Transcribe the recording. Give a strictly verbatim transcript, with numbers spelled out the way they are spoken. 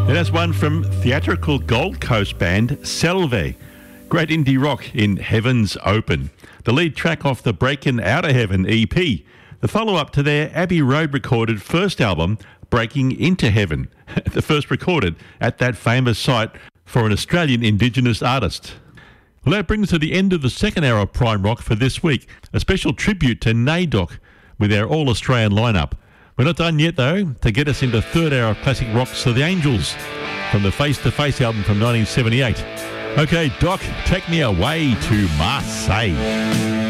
And that's one from theatrical Gold Coast band Selve. Great indie rock in Heaven's Open, the lead track off the Breakin' Outta Heaven E P, the follow-up to their Abbey Road recorded first album, Breaking Into Heaven, the first recorded at that famous site for an Australian Indigenous artist. Well, that brings us to the end of the second hour of Prime Rock for this week, a special tribute to NAIDOC with our all-Australian lineup. We're not done yet, though. To get us into third hour of classic rocks to the Angels from the Face to Face album from nineteen seventy-eight. Okay, Doc, take me away to Marseille.